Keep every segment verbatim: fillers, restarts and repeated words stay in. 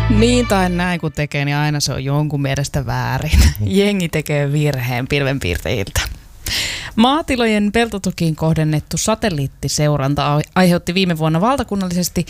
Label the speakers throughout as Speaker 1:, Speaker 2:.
Speaker 1: Niin tai näin kun tekee, niin aina se on jonkun mielestä väärin. Jengi tekee virheen pilvenpiirteiltä. Maatilojen peltotukiin kohdennettu satelliittiseuranta aiheutti viime vuonna valtakunnallisesti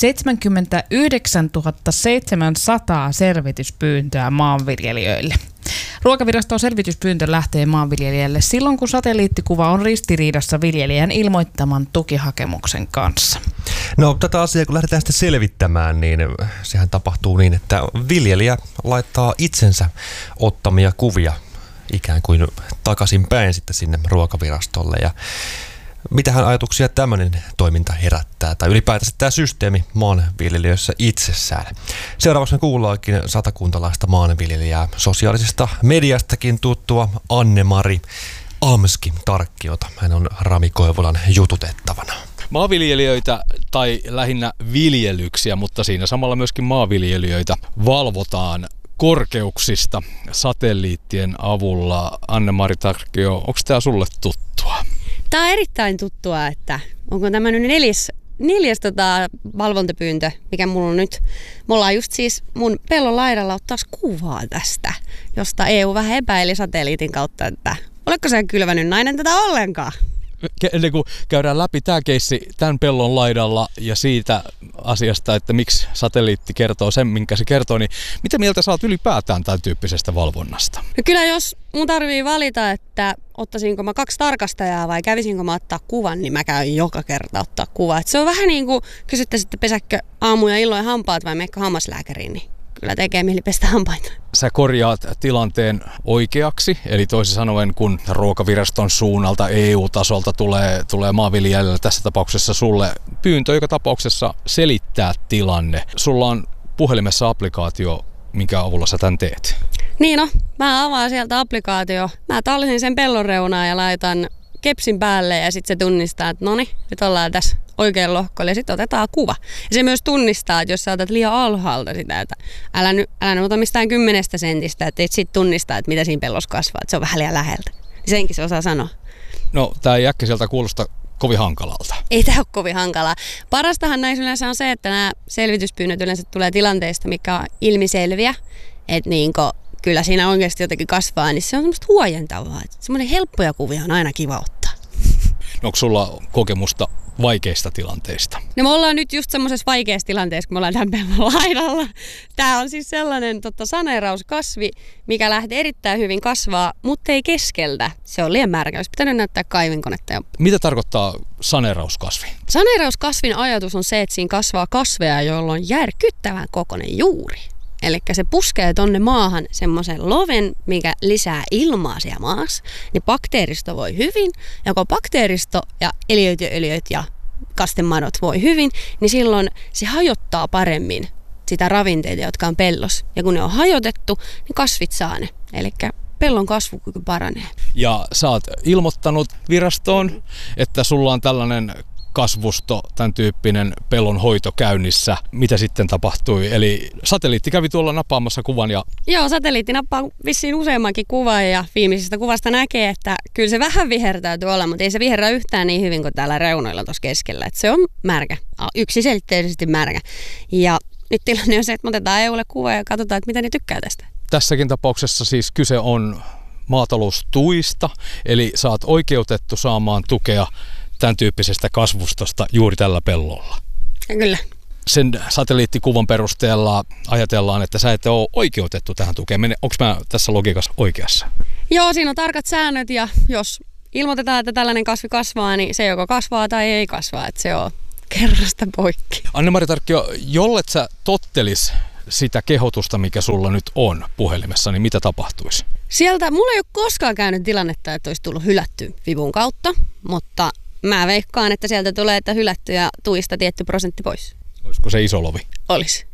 Speaker 1: seitsemänkymmentäyhdeksäntuhatta seitsemänsataa selvityspyyntöä maanviljelijöille. Ruokaviraston selvityspyyntö lähtee maanviljelijälle silloin, kun satelliittikuva on ristiriidassa viljelijän ilmoittaman tukihakemuksen kanssa.
Speaker 2: No tätä asiaa kun lähdetään sitten selvittämään, niin sehän tapahtuu niin, että viljelijä laittaa itsensä ottamia kuvia ikään kuin takaisin päin sitten sinne ruokavirastolle. Ja mitähän ajatuksia tämmöinen toiminta herättää, tai ylipäätänsä tämä systeemi maanviljelijöissä itsessään. Seuraavaksi me kuullaankin satakuntalaista maanviljelijää, sosiaalisesta mediastakin tuttua Anne-Mari Amski-Tarkkiota. Hän on Rami Koivulan jututettavana.
Speaker 3: Maanviljelijöitä tai lähinnä viljelyksiä, mutta siinä samalla myöskin maanviljelijöitä valvotaan korkeuksista satelliittien avulla. Anne-Mari Tarkkio, onko tämä sulle tuttua?
Speaker 4: Tämä on erittäin tuttua, että onko tämä nyt neljäs, neljäs tota, valvontapyyntö, mikä mulla on nyt. Me ollaan just siis mun pellon laidalla ottaa kuvaa tästä, josta E U vähän epäili satelliitin kautta, että oletko sä kylvänyt nainen tätä ollenkaan?
Speaker 3: Ennen kuin käydään läpi tämä keissi tämän pellon laidalla ja siitä asiasta, että miksi satelliitti kertoo sen, minkä se kertoo, niin mitä mieltä sä oot ylipäätään tämän tyyppisestä valvonnasta?
Speaker 4: No kyllä jos mun tarvii valita, että ottaisinko mä kaksi tarkastajaa vai kävisinko mä ottaa kuvan, niin mä käyn joka kerta ottaa kuvaa. Et se on vähän niin kuin kysyttäisiin, että pesäkkö aamu ja illoin hampaat vai meikö hammaslääkäriin, niin kyllä tekee mieli pestä hampaita.
Speaker 3: Sä korjaat tilanteen oikeaksi, eli toisin sanoen, kun ruokaviraston suunnalta E U-tasolta tulee, tulee maanviljelijälle tässä tapauksessa sulle pyyntö, joka tapauksessa selittää tilanne. Sulla on puhelimessa applikaatio, minkä avulla sä tämän teet.
Speaker 4: Niin no, mä avaan sieltä applikaatio. Mä tallisin sen pellon reunaan ja laitan kepsin päälle ja sitten se tunnistaa, että noni, nyt ollaan tässä oikein lohkolla ja sitten otetaan kuva. Ja se myös tunnistaa, että jos sä otat liian alhaalta sitä, että älä nyt, älä nyt ota mistään kymmenestä sentistä, että et sitten tunnistaa, että mitä siinä pellossa kasvaa, että se on vähän liian läheltä. Niin senkin se osaa sanoa.
Speaker 3: No, tää ei äkkiseltä kuulosta kovin hankalalta.
Speaker 4: Ei tämä ole kovin hankalaa. Parastahan näissä yleensä on se, että nämä selvityspyynnöt yleensä tulee tilanteista, mikä on ilmiselviä, että niinku, kyllä siinä oikeasti jotenkin kasvaa, niin se on semmoista huojentavaa. Semmoinen helppoja kuvia on aina kiva ottaa.
Speaker 3: No, onko sulla kokemusta vaikeista tilanteista?
Speaker 4: No me ollaan nyt just semmoisessa vaikeassa tilanteessa, kun me ollaan tämän pellon laidalla. Tämä on siis sellainen tota, saneerauskasvi, mikä lähtee erittäin hyvin kasvaa, mutta ei keskeltä. Se on liian märkä. Olisi pitänyt näyttää kaivinkonetta.
Speaker 3: Mitä tarkoittaa saneerauskasvi?
Speaker 4: Saneerauskasvin ajatus on se, että siinä kasvaa kasveja, joilla on järkyttävän kokoinen juuri. Eli se puskee tonne maahan semmoisen loven, mikä lisää ilmaa siellä maassa, niin bakteeristo voi hyvin. Ja kun bakteeristo ja eliöt ja öljyt ja kastemadot voi hyvin, niin silloin se hajottaa paremmin sitä ravinteita, jotka on pellossa. Ja kun ne on hajotettu, niin kasvit saa ne. Eli pellon kasvukyky paranee.
Speaker 3: Ja sä oot ilmoittanut virastoon, että sulla on tällainen kasvusto, tämän tyyppinen pellon hoito käynnissä. Mitä sitten tapahtui? Eli satelliitti kävi tuolla napaamassa kuvan ja...
Speaker 4: Joo, satelliitti nappaa vissiin useammankin kuvan ja viimeisestä kuvasta näkee, että kyllä se vähän vihertää tuolla, mutta ei se viherrä yhtään niin hyvin kuin täällä reunoilla tuossa keskellä. Että se on märkä, yksiselitteisesti märkä. Ja nyt tilanne on se, että me otetaan E U:lle kuva ja katsotaan, että mitä ne tykkää tästä.
Speaker 3: Tässäkin tapauksessa siis kyse on maataloustuista, eli sä oot oikeutettu saamaan tukea tämän tyyppisestä kasvustosta juuri tällä pellolla.
Speaker 4: Ja kyllä.
Speaker 3: Sen satelliittikuvan perusteella ajatellaan, että sä et ole oikeutettu tähän tukeen. Onko mä tässä logiikassa oikeassa?
Speaker 4: Joo, siinä on tarkat säännöt ja jos ilmoitetaan, että tällainen kasvi kasvaa, niin se joko kasvaa tai ei kasvaa. Että se on kerrasta poikki.
Speaker 3: Anne-Mari Tarkkio, jollet sä tottelis sitä kehotusta, mikä sulla nyt on puhelimessa, niin mitä tapahtuisi?
Speaker 4: Sieltä mulla ei ole koskaan käynyt tilannetta, että olisi tullut hylätty vivun kautta, mutta mä veikkaan, että sieltä tulee, että hylätty ja tuista tietty prosentti pois.
Speaker 3: Olisiko se iso lovi?
Speaker 4: Olisi.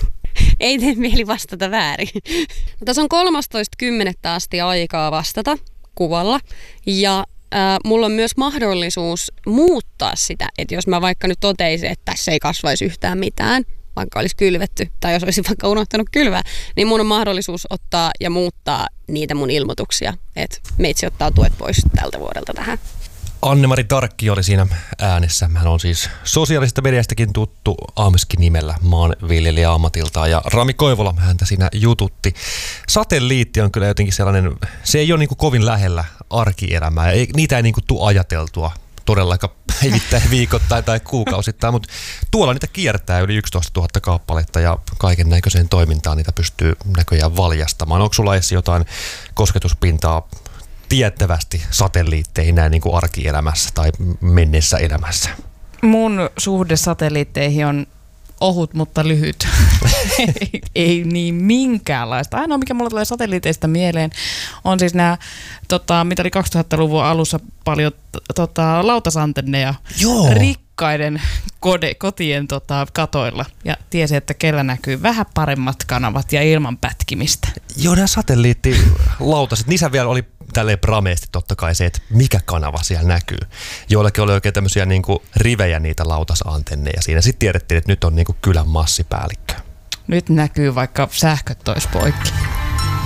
Speaker 4: Ei tee mieli vastata väärin. Tässä on kolmastoista kymmenettä asti aikaa vastata kuvalla ja äh, mulla on myös mahdollisuus muuttaa sitä, että jos mä vaikka nyt toteisin, että tässä ei kasvaisi yhtään mitään, vaikka olisi kylvetty tai jos olisin vaikka unohtanut kylvää, niin mun on mahdollisuus ottaa ja muuttaa niitä mun ilmoituksia, että meitsi ottaa tuet pois tältä vuodelta tähän.
Speaker 2: Anne-Mari Tarkki oli siinä äänessä. Hän on siis sosiaalisesta mediastakin tuttu Amskin nimellä maanviljelijä ammatiltaan. Ja Rami Koivola häntä siinä jututti. Satelliitti on kyllä jotenkin sellainen, se ei ole niin kuin kovin lähellä arkielämää. Ei, niitä ei niin kuin tule ajateltua todellakaan päivittäin, viikoittain tai kuukausittain, mutta tuolla niitä kiertää yli yksitoistatuhatta kappaletta ja kaiken näköiseen toimintaan niitä pystyy näköjään valjastamaan. Onko sulla edes jotain kosketuspintaa tiettävästi satelliitteihin näin niin kuin arkielämässä tai menneessä elämässä?
Speaker 1: Mun suhde satelliitteihin on ohut, mutta lyhyt. ei, ei niin minkäänlaista. Ainoa, mikä mulla tulee satelliiteista mieleen, on siis nämä, tota, mitä oli kaksituhattaluvun alussa paljon tota, lautasantenneja
Speaker 2: Joo.
Speaker 1: rikkaiden kode, kotien tota, katoilla. Ja tiesi, että kellä näkyy vähän paremmat kanavat ja ilman pätkimistä.
Speaker 2: Joo, nämä satelliittilautaset, niissä vielä oli tälleen prameesti totta kai se, että mikä kanava siellä näkyy. Joillakin oli oikein tämmöisiä niin kuin rivejä niitä lautasantenneja siinä. Sitten tiedettiin, että nyt on niin kuin kylän massipäällikkö.
Speaker 1: Nyt näkyy, vaikka sähköt tois poikki.